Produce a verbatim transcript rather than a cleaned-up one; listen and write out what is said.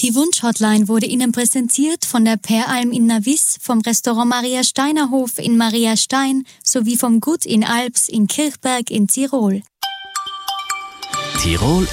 Die Wunsch-Hotline wurde Ihnen präsentiert von der Peralm in Navis, vom Restaurant Maria Steiner Hof in Maria Stein sowie vom Gut in Alps in Kirchberg in Tirol. Tirol